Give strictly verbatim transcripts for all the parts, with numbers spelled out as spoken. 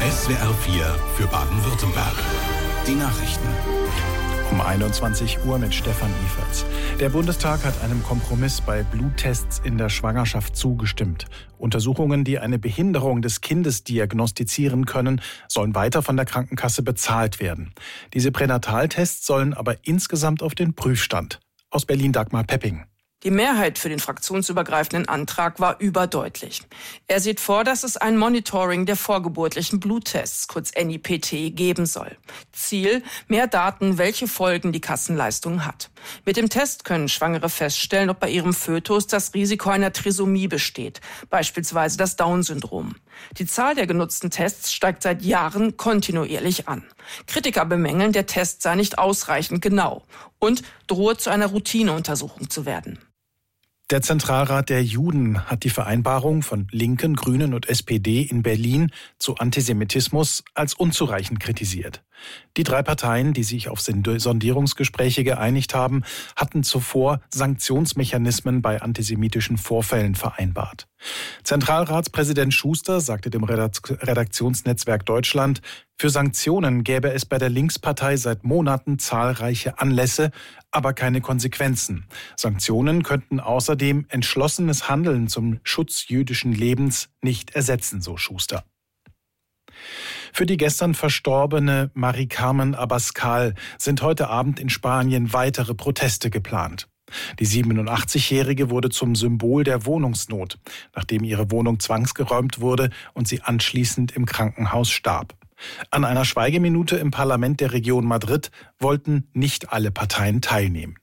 S W R vier für Baden-Württemberg. Die Nachrichten. Um einundzwanzig Uhr mit Stefan Iferz. Der Bundestag hat einem Kompromiss bei Bluttests in der Schwangerschaft zugestimmt. Untersuchungen, die eine Behinderung des Kindes diagnostizieren können, sollen weiter von der Krankenkasse bezahlt werden. Diese Pränataltests sollen aber insgesamt auf den Prüfstand. Aus Berlin Dagmar Pepping. Die Mehrheit für den fraktionsübergreifenden Antrag war überdeutlich. Er sieht vor, dass es ein Monitoring der vorgeburtlichen Bluttests, kurz N I P T, geben soll. Ziel: mehr Daten, welche Folgen die Kassenleistung hat. Mit dem Test können Schwangere feststellen, ob bei ihrem Fötus das Risiko einer Trisomie besteht, beispielsweise das Down-Syndrom. Die Zahl der genutzten Tests steigt seit Jahren kontinuierlich an. Kritiker bemängeln, der Test sei nicht ausreichend genau und drohe zu einer Routineuntersuchung zu werden. Der Zentralrat der Juden hat die Vereinbarung von Linken, Grünen und S P D in Berlin zu Antisemitismus als unzureichend kritisiert. Die drei Parteien, die sich auf Sondierungsgespräche geeinigt haben, hatten zuvor Sanktionsmechanismen bei antisemitischen Vorfällen vereinbart. Zentralratspräsident Schuster sagte dem Redaktionsnetzwerk Deutschland, für Sanktionen gäbe es bei der Linkspartei seit Monaten zahlreiche Anlässe, aber keine Konsequenzen. Sanktionen könnten außerdem entschlossenes Handeln zum Schutz jüdischen Lebens nicht ersetzen, so Schuster. Für die gestern verstorbene Mari-Carmen Abascal sind heute Abend in Spanien weitere Proteste geplant. Die siebenundachtzigjährige wurde zum Symbol der Wohnungsnot, nachdem ihre Wohnung zwangsgeräumt wurde und sie anschließend im Krankenhaus starb. An einer Schweigeminute im Parlament der Region Madrid wollten nicht alle Parteien teilnehmen.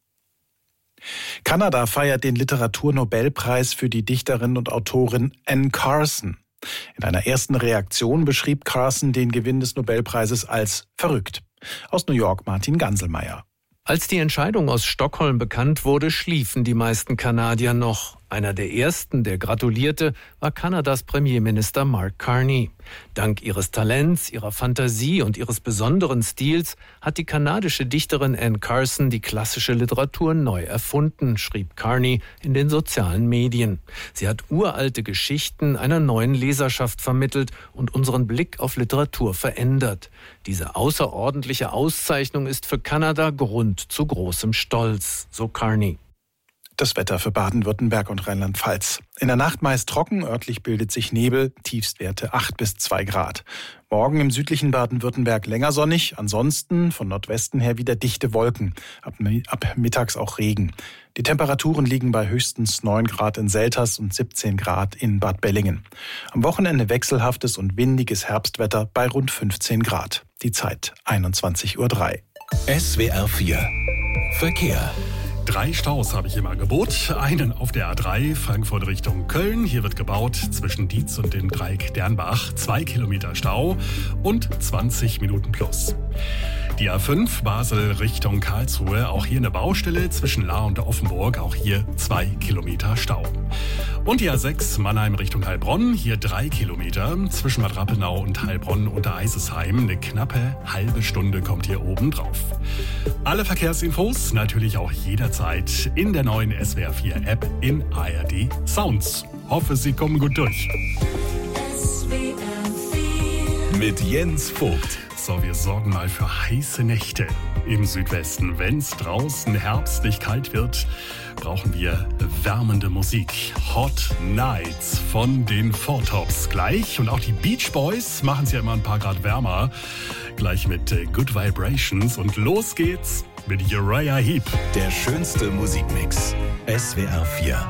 Kanada feiert den Literaturnobelpreis für die Dichterin und Autorin Anne Carson. In einer ersten Reaktion beschrieb Carson den Gewinn des Nobelpreises als verrückt. Aus New York Martin Ganselmeier. Als die Entscheidung aus Stockholm bekannt wurde, schliefen die meisten Kanadier noch. Einer der ersten, der gratulierte, war Kanadas Premierminister Mark Carney. Dank ihres Talents, ihrer Fantasie und ihres besonderen Stils hat die kanadische Dichterin Anne Carson die klassische Literatur neu erfunden, schrieb Carney in den sozialen Medien. Sie hat uralte Geschichten einer neuen Leserschaft vermittelt und unseren Blick auf Literatur verändert. Diese außerordentliche Auszeichnung ist für Kanada Grund zu großem Stolz, so Carney. Das Wetter für Baden-Württemberg und Rheinland-Pfalz. In der Nacht meist trocken, örtlich bildet sich Nebel, Tiefstwerte acht bis zwei Grad. Morgen im südlichen Baden-Württemberg länger sonnig, ansonsten von Nordwesten her wieder dichte Wolken, ab, ab mittags auch Regen. Die Temperaturen liegen bei höchstens neun Grad in Selters und siebzehn Grad in Bad Bellingen. Am Wochenende wechselhaftes und windiges Herbstwetter bei rund fünfzehn Grad. Die Zeit einundzwanzig Uhr drei. S W R vier Verkehr. Drei Staus habe ich im Angebot. Einen auf der A drei, Frankfurt Richtung Köln. Hier wird gebaut zwischen Dietz und dem Dreieck Dernbach. Zwei Kilometer Stau und zwanzig Minuten plus. Die A fünf, Basel Richtung Karlsruhe. Auch hier eine Baustelle zwischen Lahr und Offenburg. Auch hier zwei Kilometer Stau. Und die A sechs, Mannheim Richtung Heilbronn. Hier drei Kilometer zwischen Bad Rappenau und Heilbronn unter Eisesheim. Eine knappe halbe Stunde kommt hier oben drauf. Alle Verkehrsinfos natürlich auch jederzeit in der neuen S W R vier App in A R D Sounds. Hoffe, Sie kommen gut durch. S W R vier mit Jens Vogt. So, wir sorgen mal für heiße Nächte im Südwesten. Wenn es draußen herbstlich kalt wird, brauchen wir wärmende Musik. Hot Nights von den Four Tops gleich. Und auch die Beach Boys machen es ja immer ein paar Grad wärmer. Gleich mit Good Vibrations. Und los geht's mit Uriah Heep. Der schönste Musikmix. S W R vier.